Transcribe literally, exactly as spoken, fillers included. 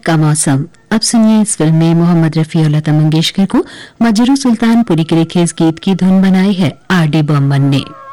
का मौसम। अब सुनिए इस फिल्म में मोहम्मद रफी और लता मंगेशकर को मजरू सुल्तानपुरी के लिखे इस गीत की धुन बनाई है आर डी बर्मन ने।